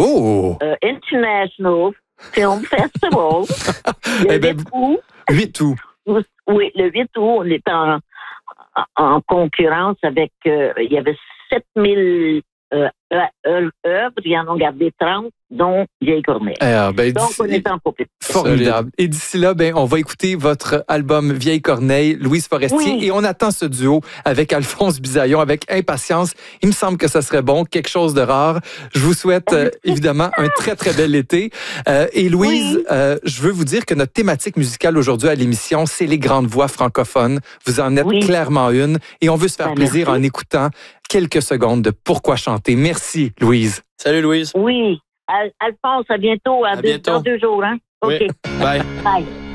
International Film Festival. Le 8 août. 8 août. Oui, le 8 août, on est en concurrence avec... il y avait 7000 œuvres, ils en ont gardé 30, dont Vieille Corneille. Donc, on est en compétition. Formidable. Et d'ici là, on va écouter votre album Vieille Corneille, Louise Forestier, et on attend ce duo avec Alphonse Bisaillon avec impatience. Il me semble que ça serait bon, quelque chose de rare. Je vous souhaite évidemment un très, très bel été. Et Louise, je veux vous dire que notre thématique musicale aujourd'hui à l'émission, c'est les grandes voix francophones. Vous en êtes clairement une, et on veut se faire plaisir en écoutant quelques secondes de Pourquoi chanter. Merci, Louise. Salut, Louise. Oui. Alphonse, à bientôt. Dans 2 jours. Hein? OK. Oui. Bye. Bye.